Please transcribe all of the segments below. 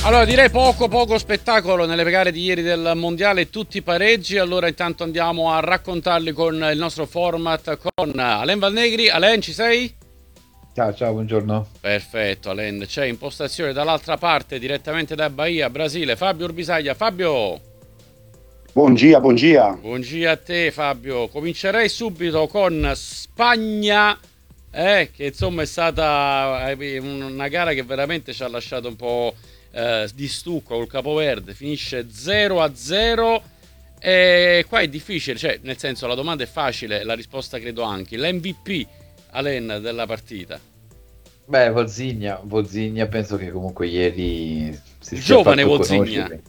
Allora direi poco spettacolo nelle gare di ieri del mondiale, tutti pareggi. Allora intanto andiamo a raccontarli con il nostro format con Alain Valnegri. Alain, ci sei? Ciao, buongiorno. Perfetto, Alain, c'è impostazione dall'altra parte direttamente da Bahia, Brasile, Fabio Urbisaglia. Fabio, Buongia, buongia. buongiorno a te Fabio. Comincerei subito con Spagna, che insomma è stata una gara che veramente ci ha lasciato un po' di stucco col Capoverde. Finisce 0-0 e qua è difficile, cioè nel senso la domanda è facile, la risposta credo anche. L'MVP, Alain, della partita. Beh, Vozigna penso che comunque ieri si Il sia giovane fatto Vozigna. conoscere.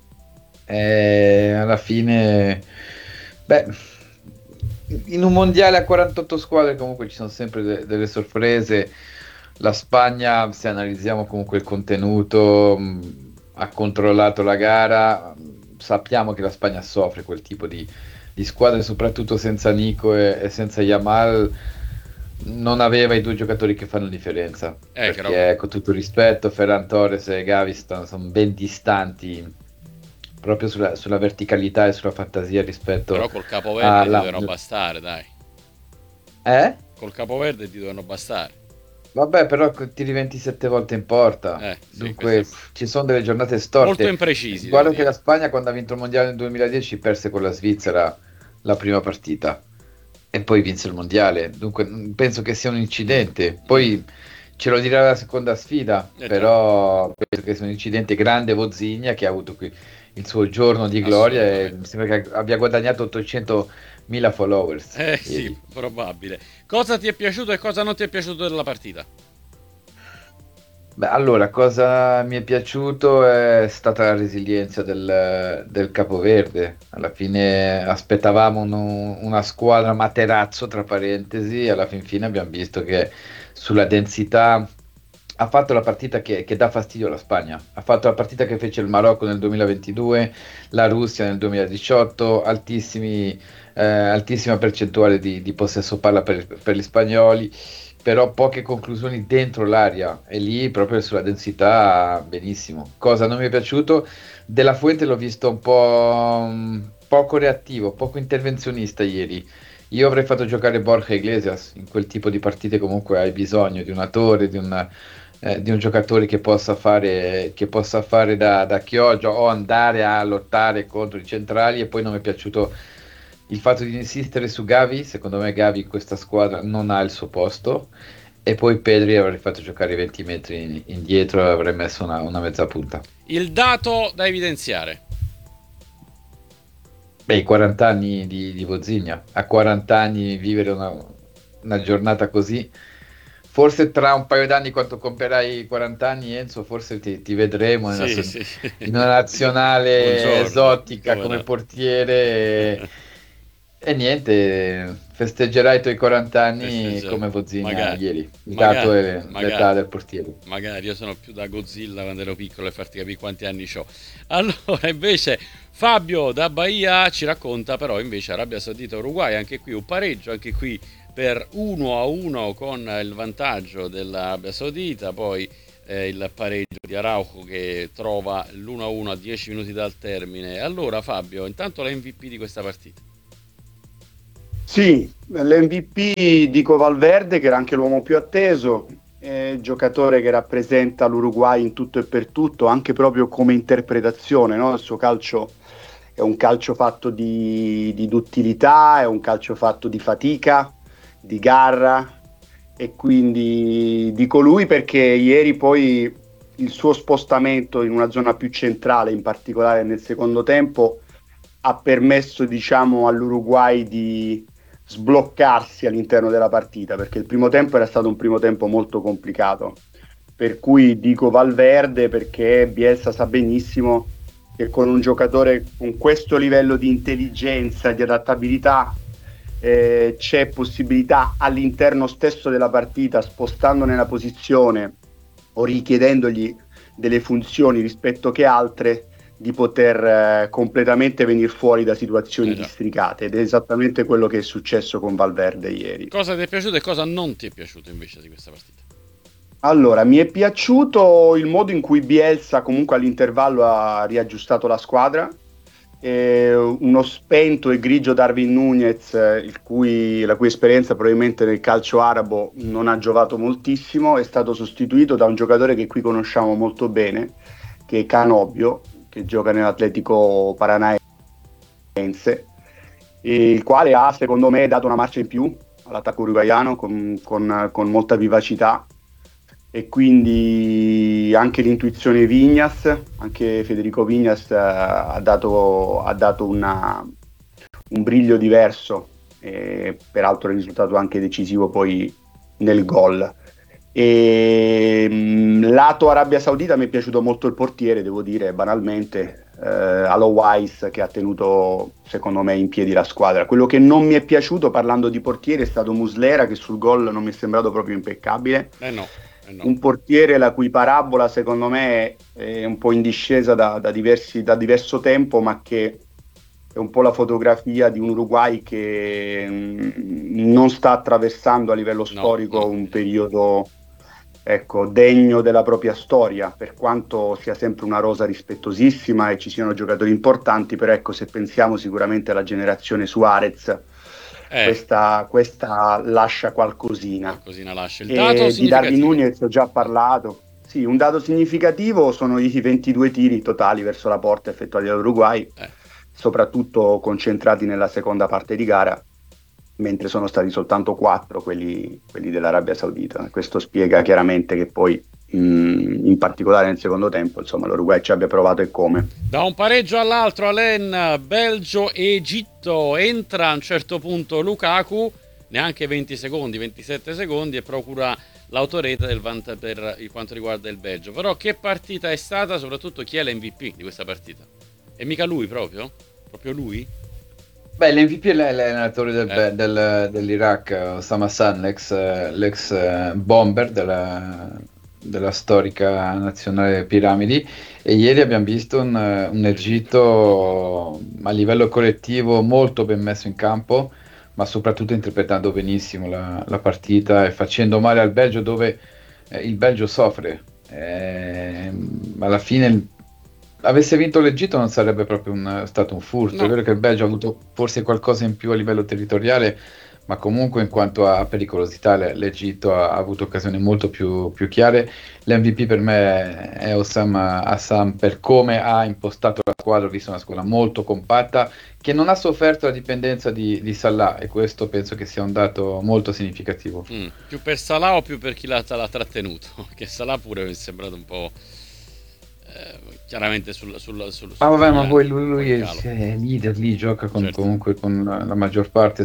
Alla fine, beh, in un mondiale a 48 squadre comunque ci sono sempre delle sorprese. La Spagna, se analizziamo comunque il contenuto, ha controllato la gara. Sappiamo che la Spagna soffre quel tipo di squadre, soprattutto senza Nico e senza Yamal. Non aveva i due giocatori che fanno differenza, perché con tutto il rispetto, Ferran Torres e Gavi sono ben distanti proprio sulla verticalità e sulla fantasia rispetto Però col Capoverde ti alla... devono bastare, dai. Eh? Col Capoverde ti devono bastare. Vabbè, però tiri 27 volte in porta, Sì, dunque ci sono delle giornate molto storte. imprecisi, devo Guarda che dire. la Spagna quando ha vinto il mondiale nel 2010 perse con la Svizzera la prima partita e poi vinse il mondiale, dunque penso che sia un incidente. Poi ce lo dirà la seconda sfida, Già, però penso che sia un incidente grande. Vozigna che ha avuto qui il suo giorno di gloria e mi assolutamente. sembra che abbia guadagnato 800.000 followers Sì, ieri. probabile. Cosa ti è piaciuto e cosa non ti è piaciuto della partita? Beh, allora, cosa mi è piaciuto è stata la resilienza del Capoverde. Alla fine aspettavamo una squadra Materazzo, tra parentesi, e alla fin fine abbiamo visto che sulla densità ha fatto la partita che dà fastidio alla Spagna. Ha fatto la partita che fece il Marocco nel 2022, la Russia nel 2018, altissima percentuale di possesso palla per gli spagnoli, però poche conclusioni dentro l'area e lì proprio sulla densità benissimo. Cosa non mi è piaciuto? Della Fuente l'ho visto un po' poco reattivo, poco intervenzionista ieri. Io avrei fatto giocare Borja Iglesias in quel tipo di partite, comunque hai bisogno di una torre, di un giocatore che possa fare da chioggia o andare a lottare contro i centrali. E poi non mi è piaciuto il fatto di insistere su Gavi. Secondo me Gavi in questa squadra non ha il suo posto. E poi Pedri avrei fatto giocare 20 metri indietro e avrei messo una mezza punta. Il dato da evidenziare. Beh, i 40 anni di Vozigna, a 40 anni vivere una giornata così, forse tra un paio d'anni quando compierai 40 anni, Enzo, forse ti vedremo Sì, sì. in una nazionale Buongiorno, esotica come come no. portiere e niente, festeggerai i tuoi 40 anni Festeggiare. come Vozigna Magari, ieri. Il dato magari, è l'età magari. del portiere. Magari io sono più da Godzilla quando ero piccolo e farti capire quanti anni ho. Allora, invece, Fabio da Bahia ci racconta però invece Arabia Saudita Uruguay, anche qui un pareggio, anche qui per 1-1 con il vantaggio dell'Arabia Saudita, poi il pareggio di Araujo che trova l'1-1 a 10 minuti dal termine. Allora, Fabio, intanto la MVP di questa partita. Sì, l'MVP dico Valverde, che era anche l'uomo più atteso, giocatore che rappresenta l'Uruguay in tutto e per tutto, anche proprio come interpretazione, no? Il suo calcio è un calcio fatto di duttilità, è un calcio fatto di fatica, di garra, e quindi dico lui perché ieri poi il suo spostamento in una zona più centrale, in particolare nel secondo tempo, ha permesso, diciamo, all'Uruguay di sbloccarsi all'interno della partita, perché il primo tempo era stato un primo tempo molto complicato. Per cui dico Valverde perché Bielsa sa benissimo che con un giocatore con questo livello di intelligenza, di adattabilità, c'è possibilità all'interno stesso della partita, spostando nella posizione o richiedendogli delle funzioni rispetto che altre, di poter completamente venire fuori da situazioni Già. districate, ed è esattamente quello che è successo con Valverde ieri. Cosa ti è piaciuto e cosa non ti è piaciuto invece di questa partita? Allora, mi è piaciuto il modo in cui Bielsa comunque all'intervallo ha riaggiustato la squadra. Uno spento e grigio Darwin Núñez, la cui esperienza probabilmente nel calcio arabo non ha giovato moltissimo, è stato sostituito da un giocatore che qui conosciamo molto bene, che è Canobio, che gioca nell'Atletico Paranaense, e il quale ha, secondo me, dato una marcia in più all'attacco uruguaiano con molta vivacità, e quindi anche l'intuizione Vignas, anche Federico Vignas ha dato un brillo diverso, e peraltro è risultato anche decisivo poi nel gol. Lato Arabia Saudita mi è piaciuto molto il portiere, devo dire banalmente, Alois, che ha tenuto secondo me in piedi la squadra. Quello che non mi è piaciuto, parlando di portiere, è stato Muslera, che sul gol non mi è sembrato proprio impeccabile. No. Un portiere la cui parabola secondo me è un po' in discesa da diverso tempo, ma che è un po' la fotografia di un Uruguay che non sta attraversando a livello storico un periodo, ecco, degno della propria storia, per quanto sia sempre una rosa rispettosissima e ci siano giocatori importanti. Però ecco, se pensiamo sicuramente alla generazione Suarez, questa lascia qualcosina. Qualcosina lascia. Il dato di Darwin Núñez ho già parlato. Sì, un dato significativo sono i 22 tiri totali verso la porta effettuati dall'Uruguay, soprattutto concentrati nella seconda parte di gara, mentre sono stati soltanto 4 quelli dell'Arabia Saudita. Questo spiega chiaramente che poi in particolare nel secondo tempo, insomma, l'Uruguay ci abbia provato e come. Da un pareggio all'altro, Alen, Belgio e Egitto. Entra a un certo punto Lukaku, neanche 27 secondi, e procura l'autorete per quanto riguarda il Belgio. Però che partita è stata, soprattutto chi è l'MVP di questa partita? E mica lui proprio? Proprio lui? Beh, l'MVP è l'allenatore dell'Iraq, Osama Hassan, l'ex bomber della storica nazionale Piramidi, e ieri abbiamo visto un Egitto a livello collettivo molto ben messo in campo, ma soprattutto interpretando benissimo la partita e facendo male al Belgio, dove il Belgio soffre. Alla fine, avesse vinto l'Egitto non sarebbe proprio stato un furto. No. È vero che il Belgio ha avuto forse qualcosa in più a livello territoriale, ma comunque in quanto a pericolosità l'Egitto ha avuto occasioni molto più chiare. L'MVP per me è Osama Hassan, per come ha impostato la squadra. Ho visto una squadra molto compatta che non ha sofferto la dipendenza di Salah, e questo penso che sia un dato molto significativo. Più per Salah o più per chi l'ha trattenuto? Che Salah pure mi è sembrato un po' chiaramente vabbè, ma poi lui è leader lì, gioca comunque con la maggior parte.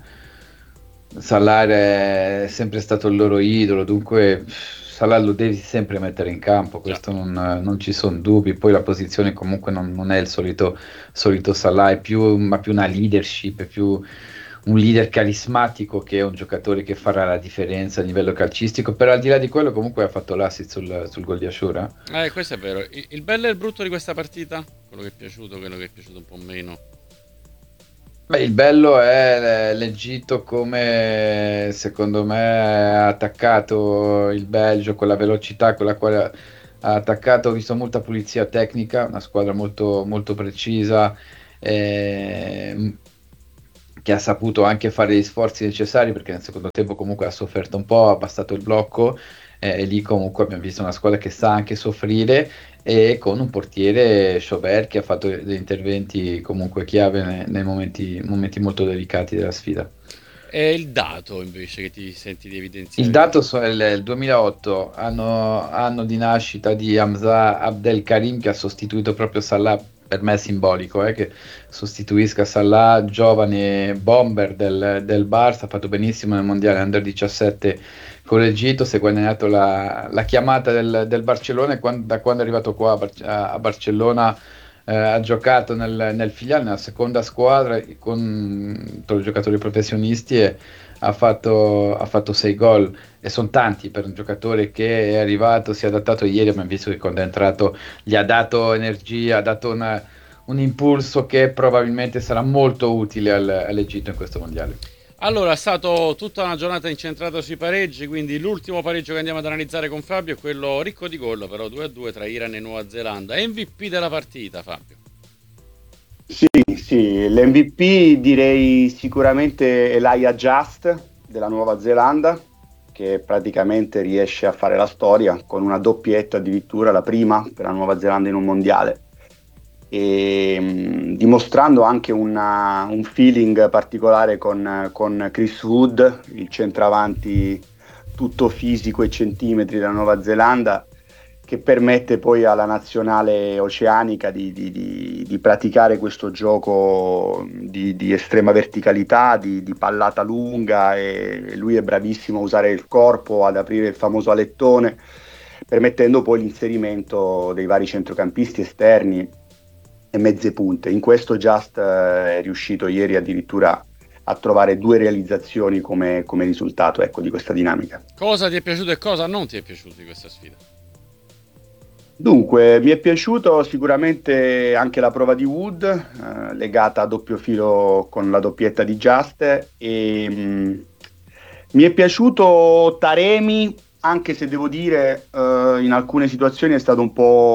Salah è sempre stato il loro idolo, dunque Salah lo devi sempre mettere in campo, questo non ci sono dubbi. Poi la posizione comunque non è il solito Salah, è più una leadership, è più un leader carismatico che è un giocatore che farà la differenza a livello calcistico. Però al di là di quello comunque ha fatto l'assist sul gol di Ashura. Questo è vero. Il bello e il brutto di questa partita? Quello che è piaciuto, quello che è piaciuto un po' meno? Beh, il bello è l'Egitto, come secondo me ha attaccato il Belgio con la velocità con la quale ha attaccato. Ho visto molta pulizia tecnica, una squadra molto, molto precisa, che ha saputo anche fare gli sforzi necessari, perché nel secondo tempo comunque ha sofferto un po', ha abbassato il blocco, e lì comunque abbiamo visto una squadra che sa anche soffrire, e con un portiere, Chauvert, che ha fatto degli interventi comunque chiave nei momenti molto delicati della sfida. E il dato invece che ti senti di evidenziare? Il dato è il 2008, anno di nascita di Hamza Abdelkarim, che ha sostituito proprio Salah. Per me è simbolico che sostituisca Salah, giovane bomber del Barça, ha fatto benissimo nel mondiale Under 17 con l'Egitto, si è guadagnato la chiamata del Barcellona, e da quando è arrivato qua a Barcellona ha giocato nel filiale, nella seconda squadra con i giocatori professionisti, e ha fatto 6 gol, e sono tanti per un giocatore che è arrivato, si è adattato. Ieri abbiamo visto che quando è entrato gli ha dato energia, ha dato un impulso che probabilmente sarà molto utile all'Egitto in questo mondiale. Allora, è stato tutta una giornata incentrata sui pareggi, quindi l'ultimo pareggio che andiamo ad analizzare con Fabio è quello ricco di gol, però 2-2 tra Iran e Nuova Zelanda. MVP della partita, Fabio. Sì, sì, l'MVP direi sicuramente Elijah Just della Nuova Zelanda, che praticamente riesce a fare la storia con una doppietta, addirittura la prima per la Nuova Zelanda in un mondiale, e dimostrando anche un feeling particolare con Chris Wood, il centravanti tutto fisico e centimetri della Nuova Zelanda, che permette poi alla nazionale oceanica di praticare questo gioco di estrema verticalità, di pallata lunga, e lui è bravissimo a usare il corpo, ad aprire il famoso alettone, permettendo poi l'inserimento dei vari centrocampisti esterni e mezze punte. In questo Just è riuscito ieri addirittura a trovare 2 realizzazioni come risultato, ecco, di questa dinamica. Cosa ti è piaciuto e cosa non ti è piaciuto di questa sfida? Dunque, mi è piaciuto sicuramente anche la prova di Wood, legata a doppio filo con la doppietta di Just, e mi è piaciuto Taremi, anche se devo dire in alcune situazioni è stato un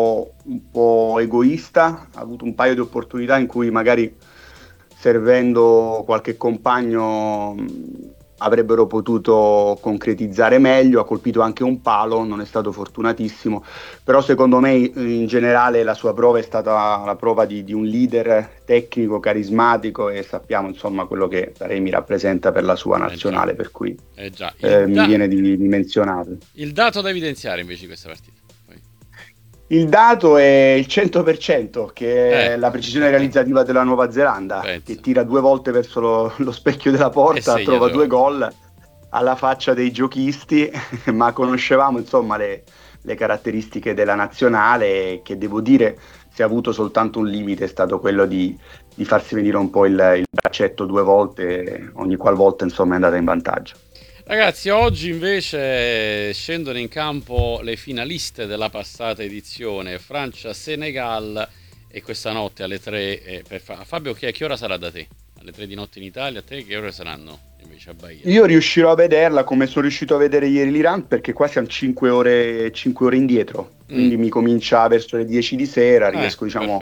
po' egoista, ha avuto un paio di opportunità in cui magari servendo qualche compagno avrebbero potuto concretizzare meglio, ha colpito anche un palo, non è stato fortunatissimo, però secondo me in generale la sua prova è stata la prova di un leader tecnico, carismatico, e sappiamo insomma quello che Taremi rappresenta per la sua nazionale, per cui mi viene di menzionarlo. Il dato da evidenziare invece di questa partita? Il dato è il 100%, che è la precisione realizzativa della Nuova Zelanda, che tira 2 volte verso lo specchio della porta, trova 2 gol alla faccia dei giochisti, ma conoscevamo insomma le caratteristiche della nazionale, che devo dire, se ha avuto soltanto un limite, è stato quello di farsi venire un po' il braccetto 2 volte, ogni qual volta insomma è andata in vantaggio. Ragazzi, oggi invece scendono in campo le finaliste della passata edizione, Francia-Senegal, e questa notte alle 3, Fabio, che ora sarà da te? Alle 3 di notte in Italia, a te che ore saranno invece a Bahia? Io riuscirò a vederla come sono riuscito a vedere ieri l'Iran, perché qua siamo 5 ore indietro, quindi mi comincia verso le 10 di sera, riesco diciamo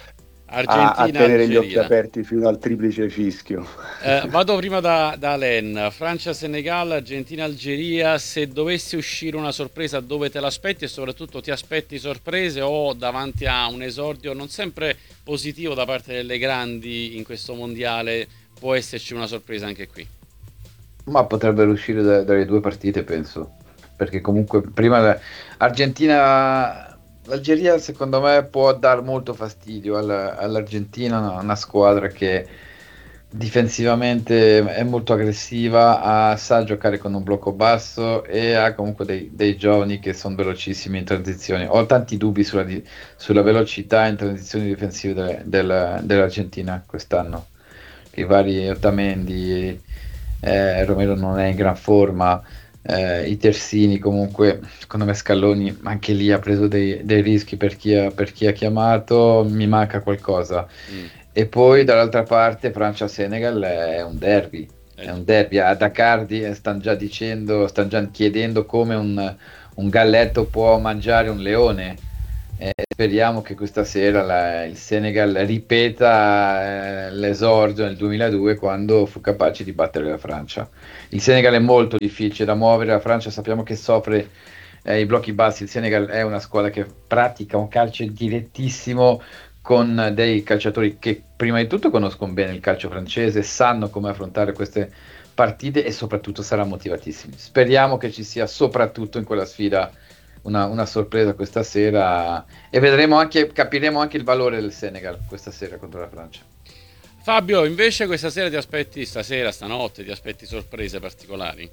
a tenere gli occhi aperti fino al triplice fischio. Vado prima da Alen. Francia-Senegal, Argentina-Algeria. Se dovesse uscire una sorpresa, dove te l'aspetti, e soprattutto ti aspetti sorprese, o davanti a un esordio non sempre positivo da parte delle grandi in questo mondiale può esserci una sorpresa anche qui? Ma potrebbero uscire dalle 2 partite, penso, perché comunque prima l'Algeria secondo me può dar molto fastidio all'Argentina, una squadra che difensivamente è molto aggressiva, sa giocare con un blocco basso e ha comunque dei giovani che sono velocissimi in transizioni. Ho tanti dubbi sulla velocità in transizioni difensive dell'Argentina quest'anno, che i vari Otamendi, Romero non è in gran forma. I terzini comunque, secondo me Scaloni anche lì ha preso dei rischi per chi ha chiamato, mi manca qualcosa. E poi dall'altra parte Francia-Senegal è un derby, a Dakar stanno già chiedendo come un galletto può mangiare un leone. Speriamo che questa sera il Senegal ripeta l'esordio nel 2002, quando fu capace di battere la Francia. Il Senegal è molto difficile da muovere, la Francia sappiamo che soffre i blocchi bassi, il Senegal è una squadra che pratica un calcio direttissimo, con dei calciatori che prima di tutto conoscono bene il calcio francese, sanno come affrontare queste partite e soprattutto saranno motivatissimi. Speriamo che ci sia soprattutto in quella sfida una sorpresa questa sera, e capiremo anche il valore del Senegal questa sera contro la Francia. Fabio, invece questa sera stanotte ti aspetti sorprese particolari?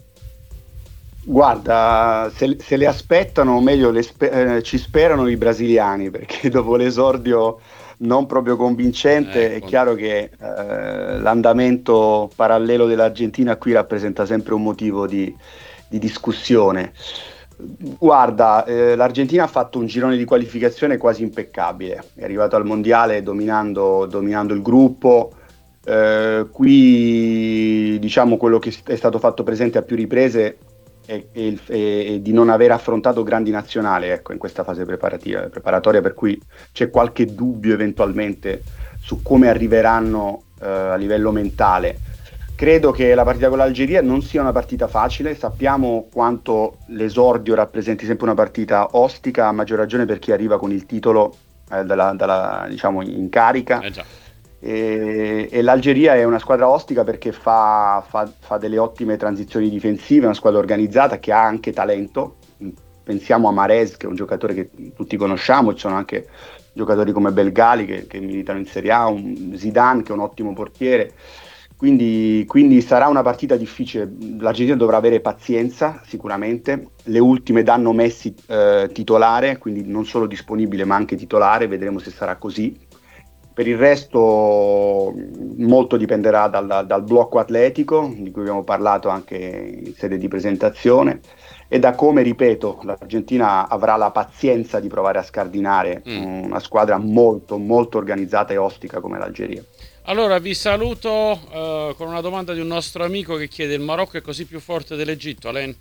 Guarda, se le aspettano, o meglio ci sperano i brasiliani, perché dopo l'esordio non proprio convincente è chiaro che l'andamento parallelo dell'Argentina qui rappresenta sempre un motivo di discussione. Guarda, l'Argentina ha fatto un girone di qualificazione quasi impeccabile, è arrivato al mondiale dominando il gruppo, Qui diciamo quello che è stato fatto presente a più riprese è di non aver affrontato grandi nazionali, ecco, in questa fase preparatoria, per cui c'è qualche dubbio eventualmente su come arriveranno a livello mentale. Credo che la partita con l'Algeria non sia una partita facile, sappiamo quanto l'esordio rappresenti sempre una partita ostica, a maggior ragione per chi arriva con il titolo diciamo, in carica. E l'Algeria è una squadra ostica perché fa delle ottime transizioni difensive, è una squadra organizzata che ha anche talento. Pensiamo a Mahrez, che è un giocatore che tutti conosciamo, ci sono anche giocatori come Belgali che militano in Serie A, un Zidane che è un ottimo portiere. Quindi sarà una partita difficile. L'Argentina dovrà avere pazienza sicuramente. Le ultime danno Messi titolare, quindi non solo disponibile ma anche titolare, vedremo se sarà così. Per il resto molto dipenderà dal blocco atletico, di cui abbiamo parlato anche in sede di presentazione, e da come, ripeto, l'Argentina avrà la pazienza di provare a scardinare una squadra molto molto organizzata e ostica come l'Algeria. Allora vi saluto con una domanda di un nostro amico che chiede: il Marocco è così più forte dell'Egitto, Alain?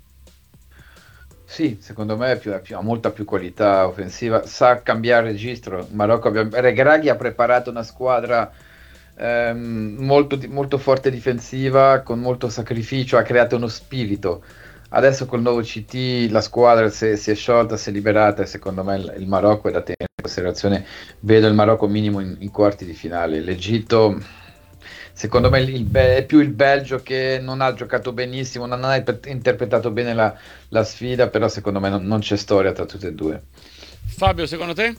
Sì, secondo me ha molta più qualità offensiva, sa cambiare registro. Regragui ha preparato una squadra molto forte difensiva, con molto sacrificio, ha creato uno spirito. Adesso col nuovo CT la squadra si è sciolta, si è liberata, e secondo me il Marocco è da tenere in considerazione. Vedo il Marocco minimo in quarti di finale. L'Egitto, secondo me, è più il Belgio che non ha giocato benissimo, non ha interpretato bene la sfida, però secondo me non c'è storia tra tutte e due. Fabio, secondo te?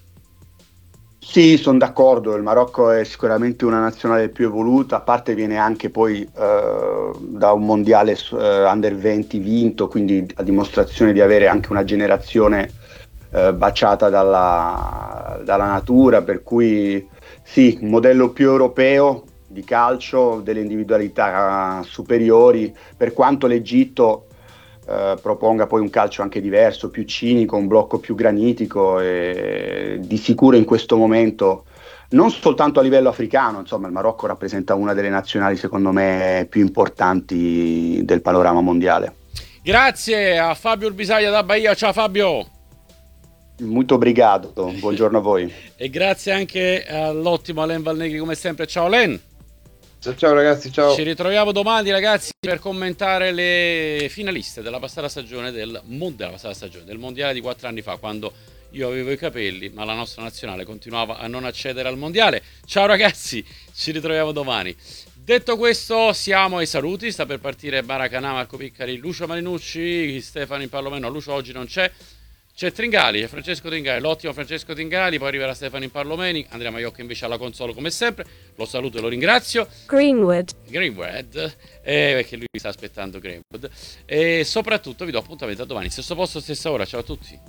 Sì, sono d'accordo, il Marocco è sicuramente una nazionale più evoluta, a parte viene anche poi da un mondiale under 20 vinto, quindi a dimostrazione di avere anche una generazione baciata dalla natura, per cui sì, un modello più europeo di calcio, delle individualità superiori, per quanto l'Egitto proponga poi un calcio anche diverso, più cinico, un blocco più granitico, e di sicuro in questo momento, non soltanto a livello africano, insomma il Marocco rappresenta una delle nazionali secondo me più importanti del panorama mondiale. Grazie a Fabio Urbisaglia da Bahia. Ciao Fabio. Molto obrigado, buongiorno a voi. E grazie anche all'ottimo Alain Valnegri come sempre. Ciao Alain. Ciao ragazzi, ciao. Ci ritroviamo domani ragazzi per commentare le finaliste della passata stagione del mondiale di 4 anni fa, quando io avevo i capelli ma la nostra nazionale continuava a non accedere al mondiale. Ciao ragazzi, ci ritroviamo domani. Detto questo, siamo ai saluti. Sta per partire Maracanã, Marco Piccari, Lucio Marinucci, Stefano in Parlomeno. Lucio oggi non c'è. C'è Tringali, c'è Francesco Tringali, l'ottimo Francesco Tringali, poi arriverà Stefano in Parlomeni, Andrea Maiocca invece alla console come sempre, lo saluto e lo ringrazio. Greenwood, perché lui sta aspettando Greenwood, e soprattutto vi do appuntamento a domani, stesso posto, stessa ora, ciao a tutti.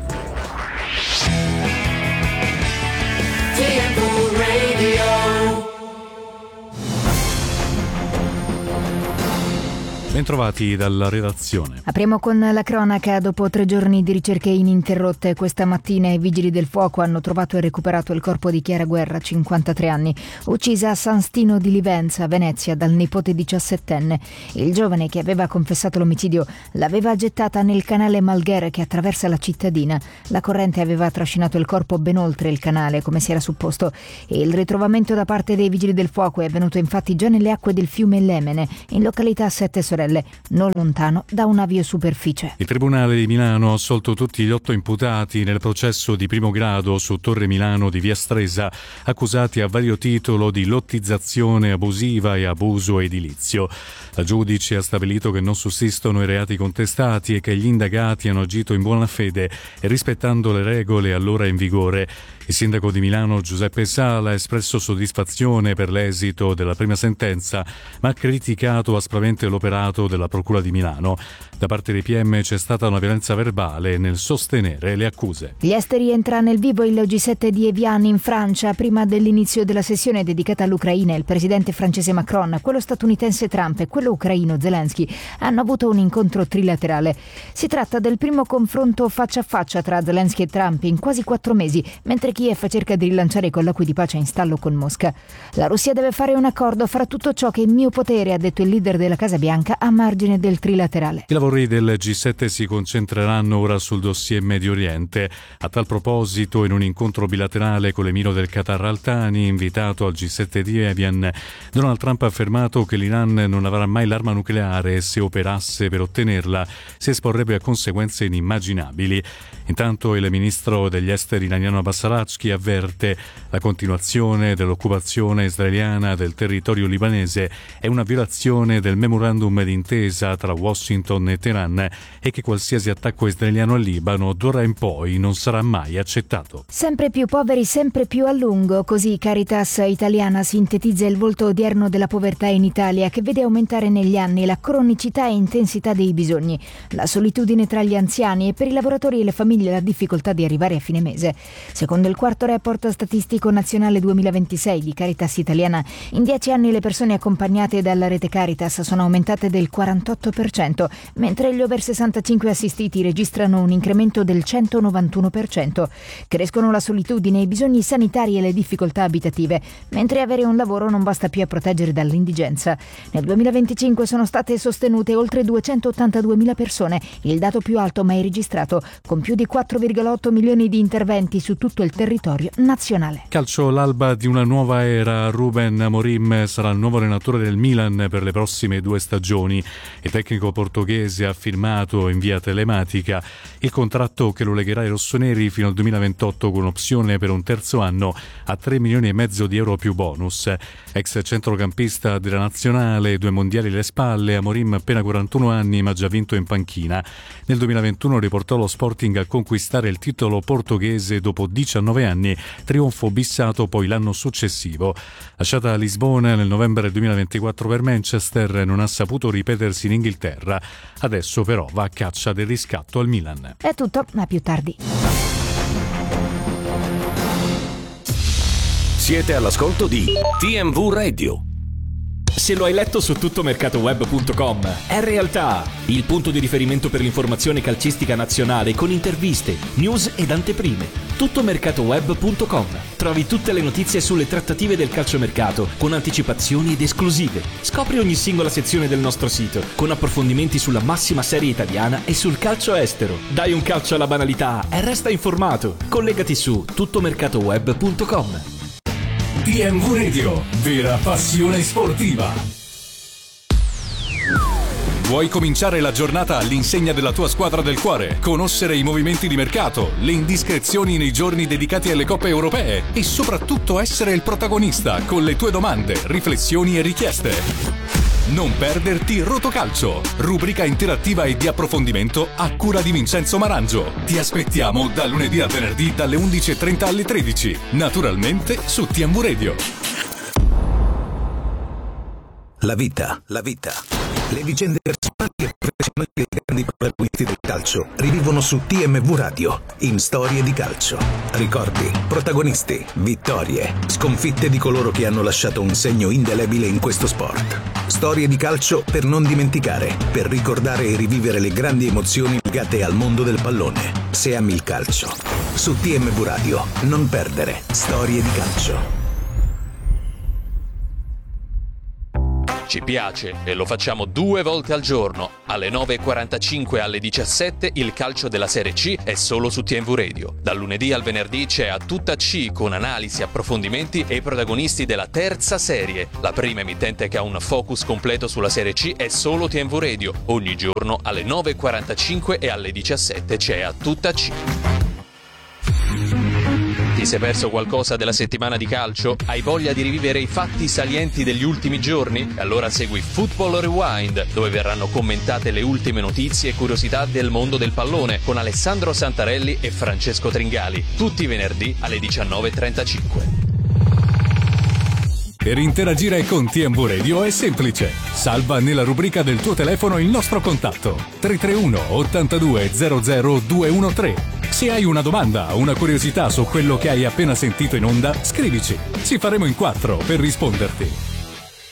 Bentrovati dalla redazione. Apriamo con la cronaca. Dopo 3 giorni di ricerche ininterrotte, questa mattina i vigili del fuoco hanno trovato e recuperato il corpo di Chiara Guerra, 53 anni, uccisa a San Stino di Livenza, Venezia, dal nipote 17enne. Il giovane, che aveva confessato l'omicidio, l'aveva gettata nel canale Malghere che attraversa la cittadina. La corrente aveva trascinato il corpo ben oltre il canale, come si era supposto, e il ritrovamento da parte dei vigili del fuoco è avvenuto infatti già nelle acque del fiume Lemene, in località Sette Sorelle, non lontano da una biosuperficie. Il Tribunale di Milano ha assolto tutti gli 8 imputati nel processo di primo grado su Torre Milano di Via Stresa, accusati a vario titolo di lottizzazione abusiva e abuso edilizio. La giudice ha stabilito che non sussistono i reati contestati e che gli indagati hanno agito in buona fede e rispettando le regole allora in vigore. Il sindaco di Milano Giuseppe Sala ha espresso soddisfazione per l'esito della prima sentenza, ma ha criticato aspramente l'operato avvocato della Procura di Milano. Da parte dei PM c'è stata una violenza verbale nel sostenere le accuse. Gli esteri entra nel vivo il G7 di Evian in Francia. Prima dell'inizio della sessione dedicata all'Ucraina, il presidente francese Macron, quello statunitense Trump e quello ucraino Zelensky hanno avuto un incontro trilaterale. Si tratta del primo confronto faccia a faccia tra Zelensky e Trump in quasi 4 mesi, mentre Kiev cerca di rilanciare i colloqui di pace in stallo con Mosca. La Russia deve fare un accordo, farà tutto ciò che è in mio potere, ha detto il leader della Casa Bianca a margine del trilaterale. I lavori del G7 si concentreranno ora sul dossier Medio Oriente. A tal proposito, in un incontro bilaterale con l'emiro del Qatar Al-Thani, invitato al G7 di Evian, Donald Trump ha affermato che l'Iran non avrà mai l'arma nucleare e se operasse per ottenerla si esporrebbe a conseguenze inimmaginabili. Intanto il ministro degli esteri iraniano Abbas Araghchi avverte: la continuazione dell'occupazione israeliana del territorio libanese è una violazione del memorandum d'intesa tra Washington e Teheran e che qualsiasi attacco israeliano al Libano d'ora in poi non sarà mai accettato. Sempre più poveri, sempre più a lungo, così Caritas Italiana sintetizza il volto odierno della povertà in Italia, che vede aumentare negli anni la cronicità e intensità dei bisogni, la solitudine tra gli anziani e per i lavoratori e le famiglie la difficoltà di arrivare a fine mese. Secondo il quarto report statistico nazionale 2026 di Caritas Italiana, in 10 anni le persone accompagnate dalla rete Caritas sono aumentate del 48%, mentre gli over 65 assistiti registrano un incremento del 191%. Crescono la solitudine, i bisogni sanitari e le difficoltà abitative, mentre avere un lavoro non basta più a proteggere dall'indigenza. Nel 2025 sono state sostenute oltre 282.000 persone, il dato più alto mai registrato, con più di 4,8 milioni di interventi su tutto il territorio nazionale. Calcio, l'alba di una nuova era. Ruben Amorim sarà il nuovo allenatore del Milan per le prossime 2 stagioni. Il tecnico portoghese ha firmato in via telematica il contratto che lo legherà ai rossoneri fino al 2028 con opzione per un terzo anno a 3,5 milioni di euro più bonus. Ex centrocampista della nazionale, 2 mondiali alle spalle, Amorim appena 41 anni ma già vinto in panchina. Nel 2021 riportò lo Sporting a conquistare il titolo portoghese dopo 19 anni, trionfo bissato poi l'anno successivo. Lasciata a Lisbona nel novembre 2024 per Manchester, non ha saputo ripetersi in Inghilterra. Adesso però va a caccia del riscatto al Milan. È tutto, a più tardi. Siete all'ascolto di TMV Radio. Se lo hai letto su tuttomercatoweb.com, è realtà, il punto di riferimento per l'informazione calcistica nazionale con interviste, news ed anteprime. Tuttomercatoweb.com. Trovi tutte le notizie sulle trattative del calciomercato con anticipazioni ed esclusive. Scopri ogni singola sezione del nostro sito con approfondimenti sulla massima serie italiana e sul calcio estero. Dai un calcio alla banalità e resta informato. Collegati su tuttomercatoweb.com. TMV Radio, vera passione sportiva. Vuoi cominciare la giornata all'insegna della tua squadra del cuore? Conoscere i movimenti di mercato, le indiscrezioni nei giorni dedicati alle coppe europee e soprattutto essere il protagonista con le tue domande, riflessioni e richieste? Non perderti Rotocalcio, rubrica interattiva e di approfondimento a cura di Vincenzo Marangio. Ti aspettiamo da lunedì a venerdì dalle 11:30 alle 13, naturalmente su TMV Radio. La vita. Le vicende personali e professionali dei grandi protagonisti del calcio rivivono su TMV Radio in Storie di Calcio. Ricordi, protagonisti, vittorie, sconfitte di coloro che hanno lasciato un segno indelebile in questo sport. Storie di calcio per non dimenticare, per ricordare e rivivere le grandi emozioni legate al mondo del pallone. Se ami il calcio, su TMV Radio, non perdere Storie di Calcio. Ci piace e lo facciamo 2 volte al giorno. Alle 9.45 e alle 17 il calcio della Serie C è solo su TMV Radio. Dal lunedì al venerdì c'è A Tutta C con analisi, approfondimenti e i protagonisti della terza serie. La prima emittente che ha un focus completo sulla Serie C è solo TMV Radio. Ogni giorno alle 9.45 e alle 17 c'è A Tutta C. Ti sei perso qualcosa della settimana di calcio? Hai voglia di rivivere i fatti salienti degli ultimi giorni? Allora segui Football Rewind, dove verranno commentate le ultime notizie e curiosità del mondo del pallone con Alessandro Santarelli e Francesco Tringali, tutti i venerdì alle 19.35. Per interagire con TMV Radio è semplice. Salva nella rubrica del tuo telefono il nostro contatto 331 82 00 213. Se hai una domanda o una curiosità su quello che hai appena sentito in onda, scrivici. Ci faremo in 4 per risponderti.